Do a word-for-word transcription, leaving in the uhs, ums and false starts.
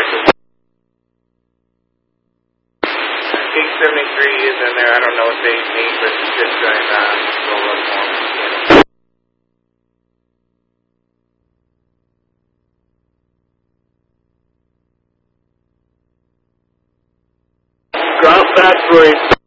directly. King seventy-three is in there. I don't know what they need, but it's just going to roll up on them. Ground factory.